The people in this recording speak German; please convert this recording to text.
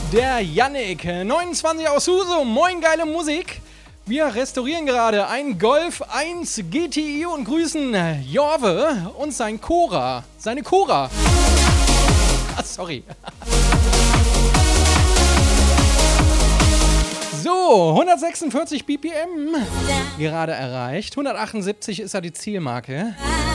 Der Yannick, 29 aus Husum. Moin, geile Musik. Wir restaurieren gerade ein Golf 1 GTI und grüßen Jorve und seine Cora. Sorry. So, 146 BPM gerade erreicht. 178 ist ja die Zielmarke.